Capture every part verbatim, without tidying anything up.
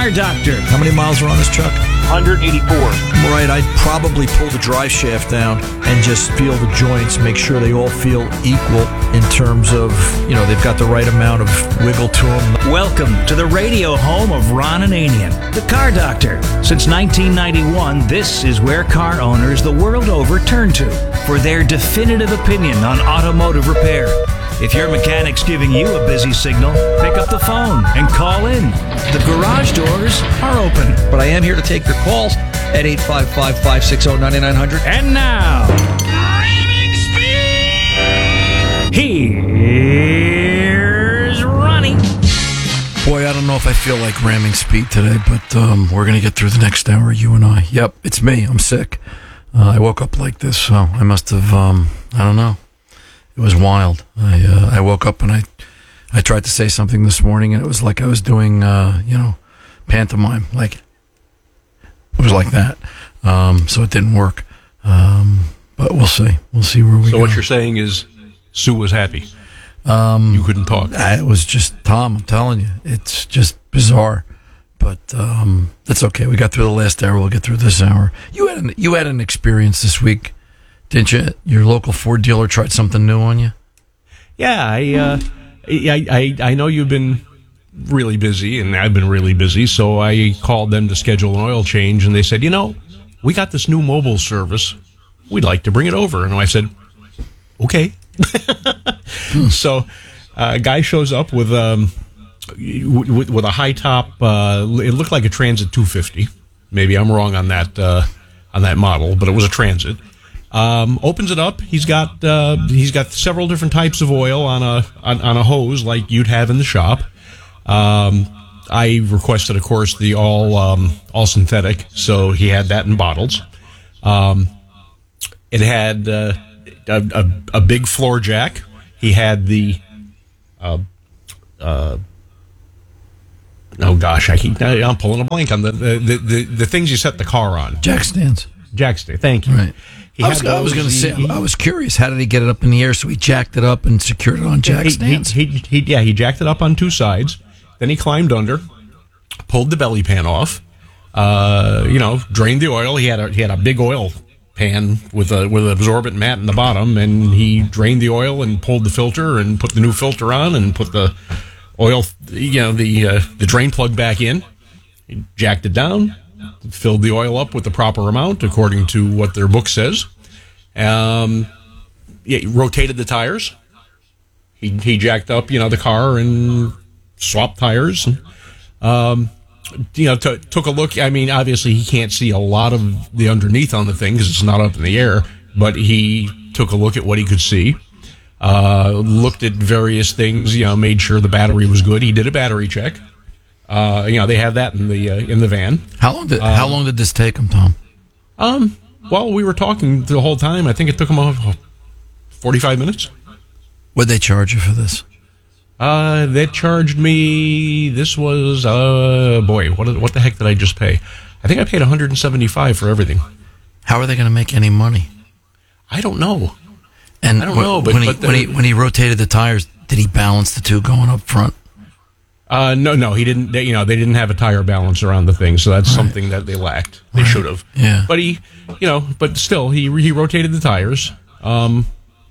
Car Doctor. How many miles are on this truck? one hundred eighty-four. Right, I'd probably pull the drive shaft down and just feel the joints, make sure they all feel equal in terms of, you know, they've got the right amount of wiggle to them. Welcome to the radio home of Ron Ananian, the Car Doctor. Since nineteen ninety-one, this is where car owners the world over turn to for their definitive opinion on automotive repair. If your mechanic's giving you a busy signal, pick up the phone and call in. The garage doors are open. But I am here to take your calls at eight five five, five six zero, nine nine zero zero. And now, here's Ronnie. Boy, I don't know if I feel like ramming speed today, but um, we're going to get through the next hour, you and I. Yep, it's me. I'm sick. Uh, I woke up like this, so I must have, um, I don't know. It was wild. I uh, I woke up and I I tried to say something this morning, and it was like I was doing, uh, you know, pantomime. Like, it was like that. Um, so it didn't work. Um, but we'll see. We'll see where we so go. So what you're saying is Sue was happy. Um, you couldn't talk. It was just, Tom, I'm telling you. It's just bizarre. But um, that's okay. We got through the last hour. We'll get through this hour. You had an, you had an experience this week. Didn't you? Your local Ford dealer tried something new on you? Yeah, I, uh, I, I, I know you've been really busy, and I've been really busy, so I called them to schedule an oil change, and they said, you know, we got this new mobile service. We'd like to bring it over. And I said, okay. hmm. So uh, a guy shows up with, um, with, with a high-top, uh, it looked like a Transit two fifty. Maybe I'm wrong on that, uh, on that model, but it was a Transit. Um, opens it up. He's got uh, he's got several different types of oil on a on, on a hose like you'd have in the shop. Um, I requested, of course, the all um, all synthetic, so he had that in bottles. Um, it had uh, a, a a big floor jack. He had the uh, uh, oh gosh, I keep I'm pulling a blank on the the, the the things you set the car on. Jack stands. Jack stand. Thank you. Right. I was, I was going to say, I was curious, how did he get it up in the air? So he jacked it up and secured it on jack he, stands? He, he, he, yeah, he jacked it up on two sides. Then he climbed under, pulled the belly pan off, uh, you know, drained the oil. He had a he had a big oil pan with a with an absorbent mat in the bottom, and he drained the oil and pulled the filter and put the new filter on and put the oil, you know, the uh, the drain plug back in. He jacked it down. Filled the oil up with the proper amount according to what their book says. Um, yeah, he rotated the tires. He he jacked up, you know, the car and swapped tires. And, um, you know, t- took a look. I mean, obviously he can't see a lot of the underneath on the thing because it's not up in the air. But he took a look at what he could see. Uh, looked at various things. You know, made sure the battery was good. He did a battery check. Uh, you know, they have that in the uh, in the van. How long did um, How long did this take him, Tom? Um, well, we were talking the whole time. I think it took him uh, forty-five minutes. What'd they charge you for this? Uh, they charged me. This was uh, boy, what what the heck did I just pay? I think I paid one hundred seventy-five for everything. How are they going to make any money? I don't know. And I don't wh- know. But when he but the, when he when he rotated the tires, did he balance the two going up front? Uh, no, no, he didn't. They, you know, they didn't have a tire balancer on the thing, so that's right. Something that they lacked. They right. should have. Yeah. But he, you know, but still, he he rotated the tires, um,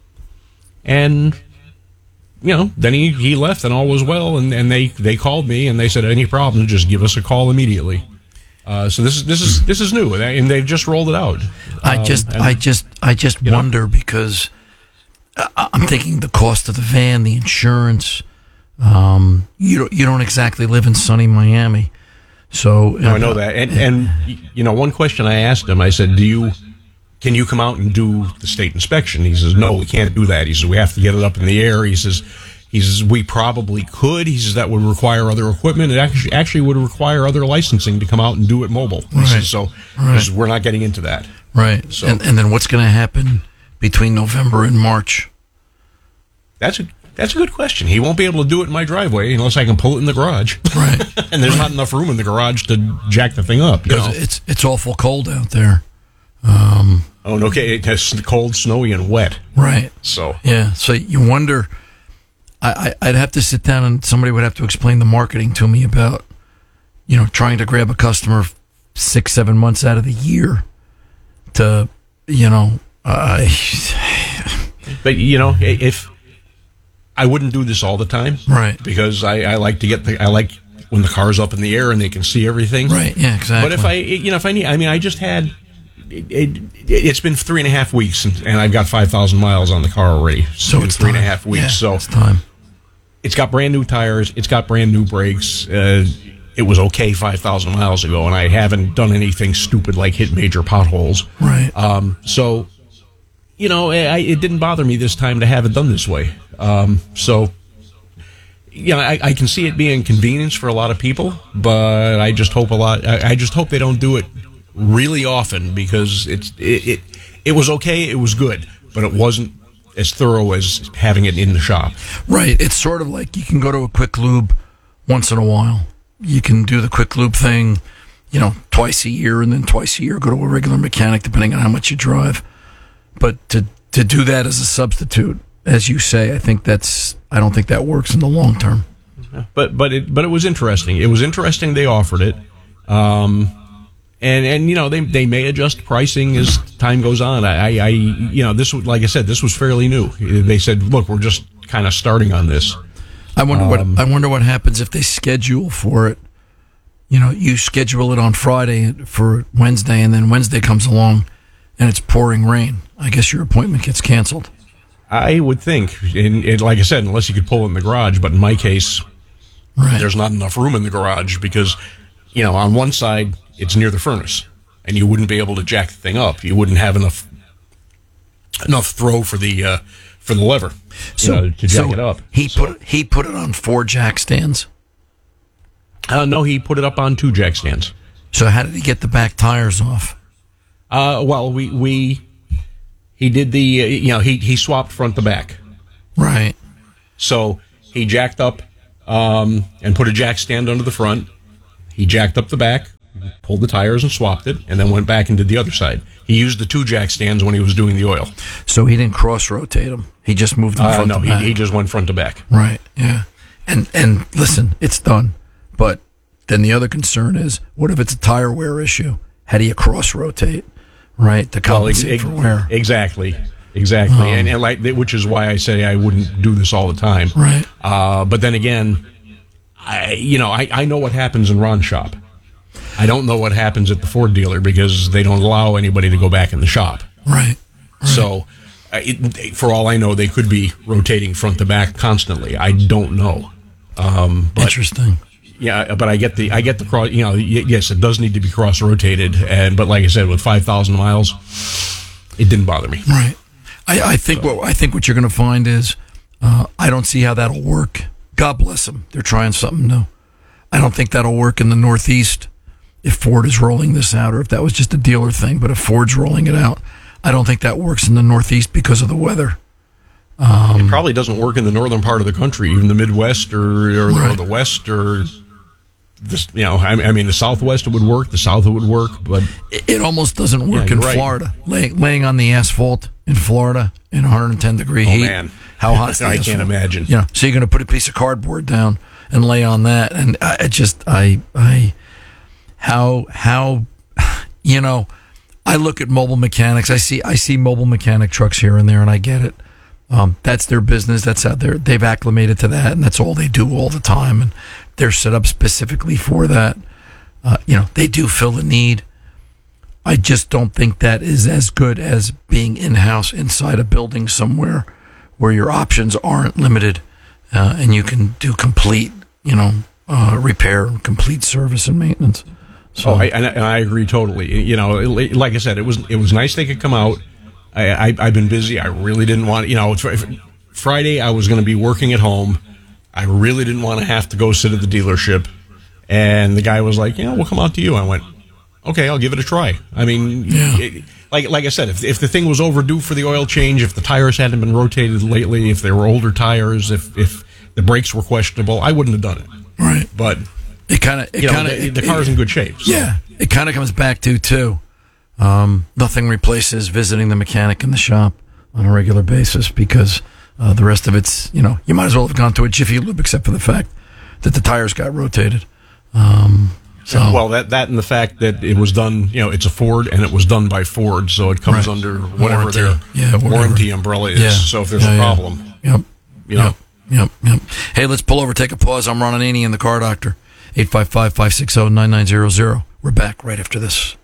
and you know, then he, he left, and all was well. And, and they, they called me, and they said, any problem, just give us a call immediately. Uh, so this is this is this is new, and they've just rolled it out. I Um, just and, I just I just you know, wonder because I- I'm thinking the cost of the van, the insurance. Um, you don't you don't exactly live in sunny Miami, so No, I know that. And, and, you know, one question I asked him, I said, do you, can you come out and do the state inspection? He says, no, we can't do that. He says, we have to get it up in the air. He says, he says, we probably could. He says, that would require other equipment. It actually, actually would require other licensing to come out and do it mobile. He Right. says, so Right. he says, we're not getting into that. Right. So, and, and then what's going to happen between November and March? That's a, that's a good question. He won't be able to do it in my driveway unless I can pull it in the garage. Right. And there's not enough room in the garage to jack the thing up. You know? It's it's awful cold out there. Um, oh, no, okay. It's cold, snowy, and wet. Right. So yeah. So you wonder. I, I I'd have to sit down and somebody would have to explain the marketing to me about you know, trying to grab a customer six, seven months out of the year to, you know, uh, but you know, if I wouldn't do this all the time, right? Because I, I like to get the, I like when the car's up in the air and they can see everything, right? Yeah, exactly. But if I, you know, if I need, I mean, I just had, it, it, it's been three and a half weeks, and, and I've got five thousand miles on the car already. So in it's three time. and a half weeks. Yeah, so it's time. It's got brand new tires. It's got brand new brakes. Uh, it was okay five thousand miles ago, and I haven't done anything stupid like hit major potholes. Right. Um, so, you know, I, it didn't bother me this time to have it done this way. Um, so, you know, I, I can see it being a convenience for a lot of people, but I just hope a lot. I, I just hope they don't do it really often, because it's it, it it was okay. It was good, but it wasn't as thorough as having it in the shop. Right. It's sort of like you can go to a quick lube once in a while. You can do the quick lube thing, you know, twice a year, and then twice a year go to a regular mechanic, depending on how much you drive. But to to do that as a substitute, as you say, I think that's I don't think that works in the long term. But but it but it was interesting. It was interesting they offered it. Um And, and you know, they they may adjust pricing as time goes on. I, I you know, this was, like I said, this was fairly new. They said, look, we're just kind of starting on this. I wonder um, what I wonder what happens if they schedule for it. You know, you schedule it on Friday for Wednesday, and then Wednesday comes along, and it's pouring rain. I guess your appointment gets canceled. I would think, and, and like I said, unless you could pull it in the garage. But in my case, right. There's not enough room in the garage because, you know, on one side it's near the furnace, and you wouldn't be able to jack the thing up. You wouldn't have enough enough throw for the uh, for the lever, so, you know, to jack so it up. He so, put he put it on four jack stands. Uh, no, he put it up on two jack stands. So how did he get the back tires off? Uh, well, we we he did the uh, you know he he swapped front to back. Right. So he jacked up um, and put a jack stand under the front. He jacked up the back, pulled the tires and swapped it, and then went back and did the other side. He used the two jack stands when he was doing the oil. So he didn't cross rotate them. He just moved them Uh, front no, to he, back. he just went front to back. Right. Yeah. And and listen, it's done. But then the other concern is, what if it's a tire wear issue? How do you cross rotate? Right, to compensate well, for wear. Exactly. Exactly. Um, and, and like, which is why I say I wouldn't do this all the time. Right. Uh, but then again, I, you know, I, I know what happens in Ron's shop. I don't know what happens at the Ford dealer because they don't allow anybody to go back in the shop. Right. right. So, uh, it, for all I know, they could be rotating front to back constantly. I don't know. Um, but, Interesting. Yeah, but I get the I get the cross. You know, yes, it does need to be cross rotated, and but like I said, with five thousand miles, it didn't bother me. Right. I, I think so. what I think what you're going to find is, uh, I don't see how that'll work. God bless them. They're trying something new. I don't think that'll work in the Northeast if Ford is rolling this out, or if that was just a dealer thing. But if Ford's rolling it out, I don't think that works in the Northeast because of the weather. Um, it probably doesn't work in the northern part of the country, even the Midwest or, or, right. or the West or. This, you know, I, I mean, the Southwest it would work, the South it would work, but it, it almost doesn't work yeah, in right. Florida. Lay, laying on the asphalt in Florida in one hundred ten degree oh, heat. Man. How hot? I can't imagine. You know, so you're going to put a piece of cardboard down and lay on that, and I, I just, I, I, how, how, you know, I look at mobile mechanics. I see, I see mobile mechanic trucks here and there, and I get it. Um, that's their business. That's how they're they've acclimated to that, and that's all they do all the time. And they're set up specifically for that. Uh, you know, they do fill the need. I just don't think that is as good as being in-house inside a building somewhere where your options aren't limited, uh, and you can do complete, you know, uh, repair, complete service and maintenance. So, oh, I, and, I, and I agree totally. You know, it, like I said, it was it was nice they could come out. I, I I've been busy. I really didn't want, you know, Friday I was going to be working at home. I really didn't want to have to go sit at the dealership. And the guy was like, you know, we'll come out to you. I went, okay, I'll give it a try. I mean, yeah. it, like like I said, if if the thing was overdue for the oil change, if the tires hadn't been rotated lately, if they were older tires, if if the brakes were questionable, I wouldn't have done it. Right. But it kind of, it kind of, the, the car's in good shape. So. Yeah. It kind of comes back to too. Um, nothing replaces visiting the mechanic in the shop on a regular basis because uh, the rest of it's, you know, you might as well have gone to a Jiffy Lube except for the fact that the tires got rotated. Um, So well, that that and the fact that it was done, you know, it's a Ford and it was done by Ford, so it comes Right. under whatever Warranty. their Yeah, whatever. warranty umbrella is. Yeah. So if there's Yeah, a yeah. problem, Yep. you know. Yep. Yep. Yep. Hey, let's pull over, take a pause. I'm Ron Ananian, the Car Doctor. eight five five, five six zero, nine nine zero zero. We're back right after this.